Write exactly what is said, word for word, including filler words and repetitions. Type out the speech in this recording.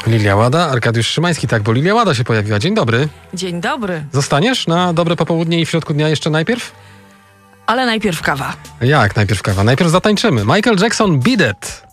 Lilia Łada, Arkadiusz Szymański, tak, bo Lilia Łada się pojawiła. Dzień dobry. Dzień dobry. Zostaniesz na dobre popołudnie i w środku dnia jeszcze najpierw? Ale najpierw kawa. Jak najpierw kawa? Najpierw zatańczymy. Michael Jackson, Beat It.